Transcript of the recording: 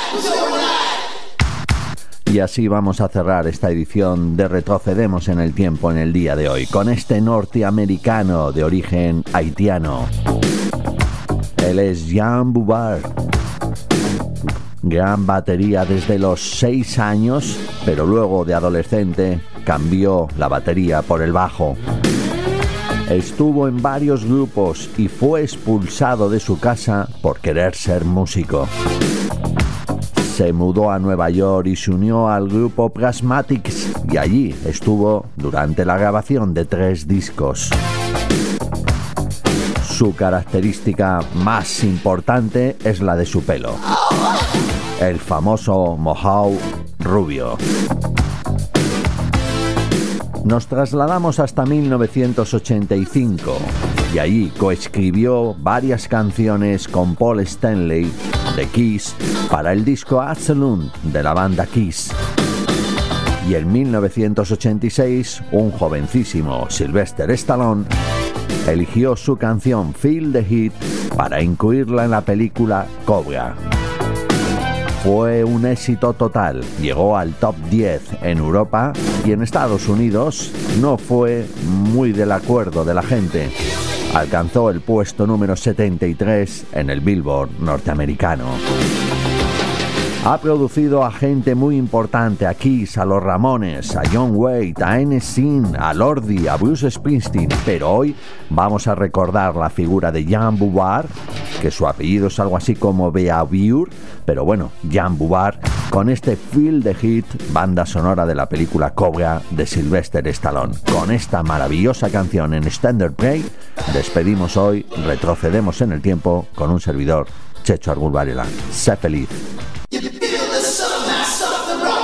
Y así vamos a cerrar esta edición de Retrocedemos en el Tiempo en el día de hoy, con este norteamericano de origen haitiano. Él es Jean Bouvard. Gran batería desde los 6 años, pero luego de adolescente cambió la batería por el bajo. Estuvo en varios grupos y fue expulsado de su casa por querer ser músico. Se mudó a Nueva York y se unió al grupo Plasmatics y allí estuvo durante la grabación de 3 discos. Su característica más importante es la de su pelo, el famoso mohawk rubio. Nos trasladamos hasta 1985 y allí coescribió varias canciones con Paul Stanley de Kiss para el disco Absolute de la banda Kiss. Y en 1986, un jovencísimo Sylvester Stallone eligió su canción Feel the Heat para incluirla en la película Cobra. Fue un éxito total, llegó al top 10 en Europa y en Estados Unidos no fue muy del acuerdo de la gente. Alcanzó el puesto número 73 en el Billboard norteamericano. Ha producido a gente muy importante, a Kiss, a los Ramones, a John Waite, a NSYNC, a Lordi, a Bruce Springsteen, pero hoy vamos a recordar la figura de Jean Bouvard, que su apellido es algo así como Beauvoir, pero bueno, Jean Bouvard, con este Feel the Heat, banda sonora de la película Cobra de Sylvester Stallone. Con esta maravillosa canción en Standard Play, despedimos hoy, retrocedemos en el tiempo con un servidor, Checho Argul Varela. Sé feliz. You feel the sun, mass of the rock.